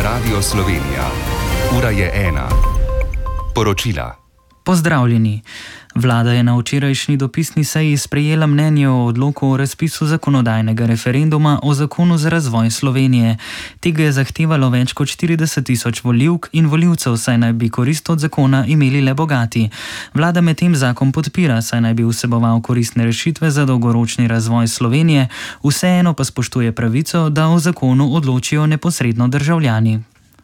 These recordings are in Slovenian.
Radio Slovenija. Ura je 1. Poročila. Pozdravljeni. Vlada je na včerajšnji dopisni seji sprejela mnenje o odloku o razpisu zakonodajnega referenduma o zakonu za razvoj Slovenije. Tega je zahtevalo več kot 40.000 volivk in volivcev, saj naj bi korist od zakona imeli le bogati. Vlada medtem zakon podpira, saj naj bi vseboval koristne rešitve za dolgoročni razvoj Slovenije, vseeno pa spoštuje pravico, da o zakonu odločijo neposredno državljani.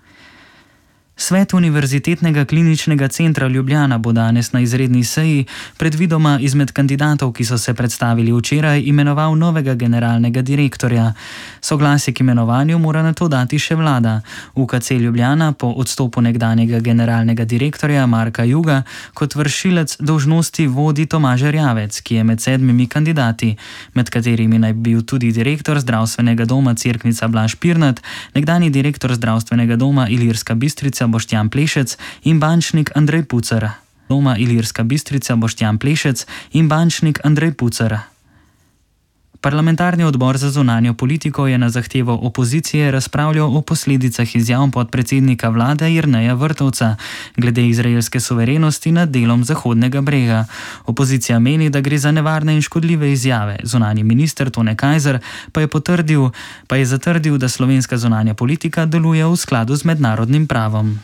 Svet Univerzitetnega kliničnega centra Ljubljana bo danes na izredni seji predvidoma izmed kandidatov, ki so se predstavili včeraj, imenoval novega generalnega direktorja. Soglasje k imenovanju mora nato dati še vlada. UKC Ljubljana po odstopu nekdanjega generalnega direktorja Marka Juga kot vršilec dolžnosti vodi Tomaž Erjavec, ki je med 7 kandidati, med katerimi naj bi bil tudi direktor zdravstvenega doma Cerknica Blaž Pirnat, nekdanji direktor zdravstvenega doma Ilirska Bistrica Boštjan Plešec in bančnik Andrej Pucer. Doma Ilirska Bistrica Boštjan Plešec in bančnik Andrej Pucer. Parlamentarni odbor za zunanjo politiko je na zahtevo opozicije razpravljal o posledicah izjav podpredsednika vlade Jerneja Vrtovca glede izraelske suverenosti nad delom Zahodnega brega. Opozicija meni, da gre za nevarne in škodljive izjave. Zunanji minister Tone Kajzer pa je zatrdil, da slovenska zunanja politika deluje v skladu z mednarodnim pravom.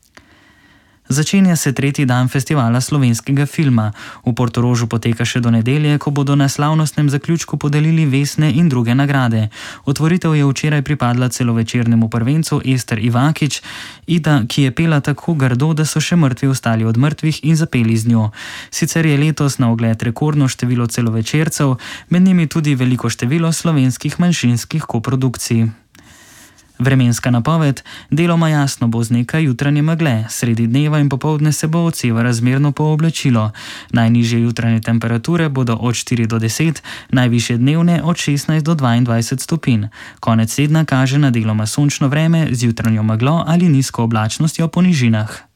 Začenja se 3. dan festivala slovenskega filma. V Portorožu poteka še do nedelje, ko bodo na slavnostnem zaključku podelili vesne in druge nagrade. Otvoritev je včeraj pripadla celovečernemu prvencu Ester Ivakič, ki je pela tako grdo, da so še mrtvi ostali od mrtvih in zapeli z njo. Sicer je letos na ogled rekordno število celovečercev, med njimi tudi veliko število slovenskih manjšinskih koprodukcij. Vremenska napoved: deloma jasno bo z nekaj jutranje megle, sredi dneva in popoldne se bo odseva razmerno pooblačilo. Najnižje jutranje temperature bodo od 4 do 10, najvišje dnevne od 16 do 22 stopinj. Konec tedna kaže na deloma sončno vreme z jutranjo meglo ali nizko oblačnostjo po nižinah.